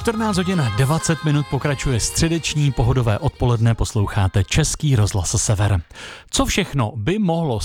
14 hodin 20 minut pokračuje středeční pohodové odpoledne, posloucháte Český rozhlas Sever. Co všechno by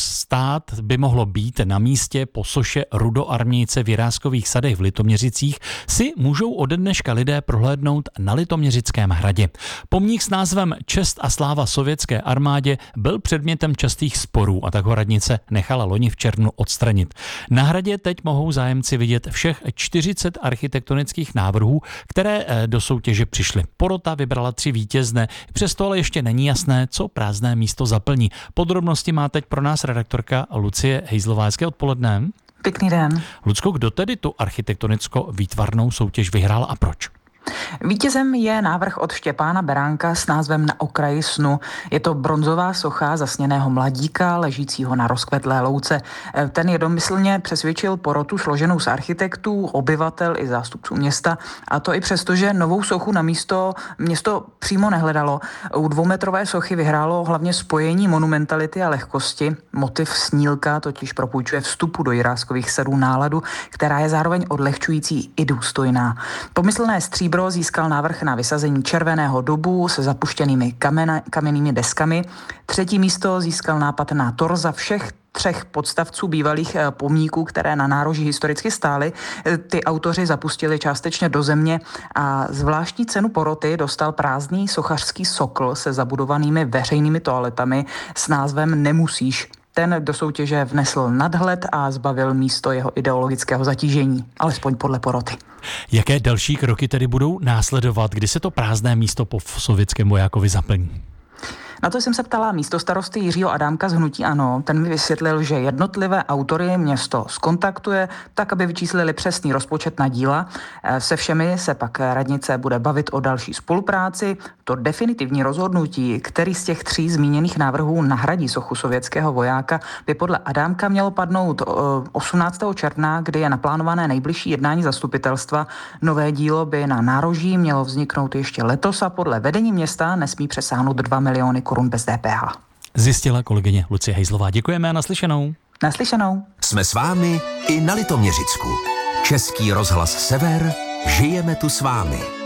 mohlo být na místě po soše Rudoarmějce v Jiráskových sadech v Litoměřicích, si můžou ode dneška lidé prohlédnout na Litoměřickém hradě. Pomník s názvem Čest a sláva sovětské armádě byl předmětem častých sporů a tak ho radnice nechala loni v červnu odstranit. Na hradě teď mohou zájemci vidět všech 40 architektonických návrhů, které do soutěže přišly. Porota vybrala 3 vítězné, přesto ale ještě není jasné, co prázdné místo zaplní. Podrobnosti má teď pro nás redaktorka Lucie Hejzlová. Hezké odpoledne. Pěkný den. Lucko, kdo tedy tu architektonicko-výtvarnou soutěž vyhrál a proč? Vítězem je návrh od Štěpána Beránka s názvem Na okraji snu. Je to bronzová socha zasněného mladíka, ležícího na rozkvetlé louce. Ten jednomyslně přesvědčil porotu složenou z architektů, obyvatel i zástupců města, a to i přesto, že novou sochu na město přímo nehledalo. U 2metrové sochy vyhrálo hlavně spojení monumentality a lehkosti. Motiv snílka totiž propůjčuje vstupu do Jiráskových sadů náladu, která je zároveň odlehčující i důstojná. Pomyslné stříbro získal návrh na vysazení červeného dubu se zapuštěnými kamennými deskami. 3. místo získal nápad na torza všech 3 podstavců bývalých pomníků, které na nároží historicky stály. Ty autoři zapustili částečně do země a zvláštní cenu poroty dostal prázdný sochařský sokl se zabudovanými veřejnými toaletami s názvem Nemusíš. Ten do soutěže vnesl nadhled a zbavil místo jeho ideologického zatížení, alespoň podle poroty. Jaké další kroky tedy budou následovat, kdy se to prázdné místo po sovětském vojákovi zaplní? Na to jsem se ptala místostarosty Jiřího Adámka z hnutí ANO. Ten mi vysvětlil, že jednotlivé autory město zkontaktuje tak, aby vyčíslili přesný rozpočet na díla. Se všemi se pak radnice bude bavit o další spolupráci. To definitivní rozhodnutí, který z těch 3 zmíněných návrhů nahradí sochu sovětského vojáka, by podle Adámka mělo padnout 18. června, kdy je naplánované nejbližší jednání zastupitelstva. Nové dílo by na nároží mělo vzniknout ještě letos a podle vedení města nesmí přesáhnout 2 miliony korun bez DPH. Zjistila kolegyně Lucie Hejzlová. Děkujeme a naslyšenou. Naslyšenou. Jsme s vámi i na Litoměřicku. Český rozhlas Sever, žijeme tu s vámi.